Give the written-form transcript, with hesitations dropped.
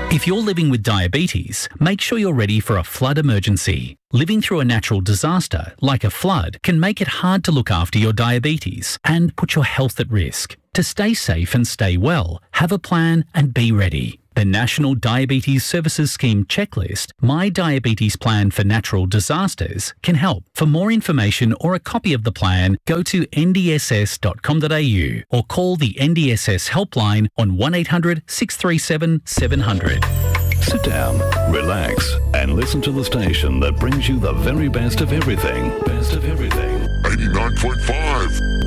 If you're living with diabetes, make sure you're ready for a flood emergency. Living through a natural disaster, like a flood, can make it hard to look after your diabetes and put your health at risk. To stay safe and stay well, have a plan and be ready. The National Diabetes Services Scheme checklist, My Diabetes Plan for Natural Disasters, can help. For more information or a copy of the plan, go to ndss.com.au or call the NDSS helpline on 1800 637 700. Sit down, relax, and listen to the station that brings you the very best of everything. Best of everything. 89.5.